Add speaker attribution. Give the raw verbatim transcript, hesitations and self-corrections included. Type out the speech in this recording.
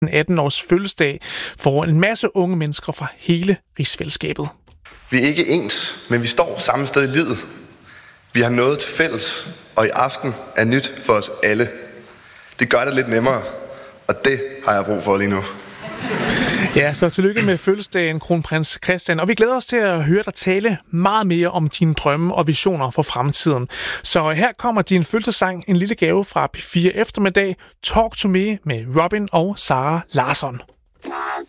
Speaker 1: den atten-års fødselsdag foran en masse unge mennesker fra hele rigsfællesskabet.
Speaker 2: Vi er ikke ens, men vi står samme sted i livet. Vi har noget til fælles, og i aften er nyt for os alle. Det gør det lidt nemmere, og det har jeg brug for lige nu.
Speaker 1: Ja, så tillykke med fødselsdagen, kronprins Christian. Og vi glæder os til at høre dig tale meget mere om dine drømme og visioner for fremtiden. Så her kommer din fødselsdagssang, en lille gave fra P fire Eftermiddag, Talk to Me med Robin og Sara Larsson.